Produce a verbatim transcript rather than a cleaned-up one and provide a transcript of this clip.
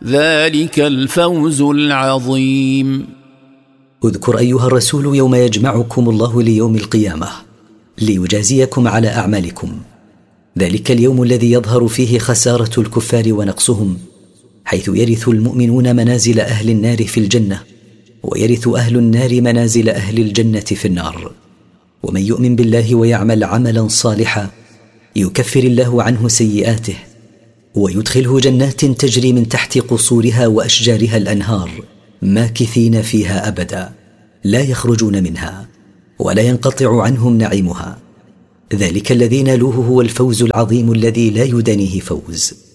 ذلك الفوز العظيم. اذكر أيها الرسول يوم يجمعكم الله ليوم القيامة ليجازيكم على أعمالكم، ذلك اليوم الذي يظهر فيه خسارة الكفار ونقصهم، حيث يرث المؤمنون منازل أهل النار في الجنة، ويرث أهل النار منازل أهل الجنة في النار. ومن يؤمن بالله ويعمل عملا صالحا يكفر الله عنه سيئاته ويدخله جنات تجري من تحت قصورها وأشجارها الأنهار ماكثين فيها أبدا لا يخرجون منها ولا ينقطع عنهم نعيمها. ذلك الذي نالوه هو الفوز العظيم الذي لا يدانيه فوز.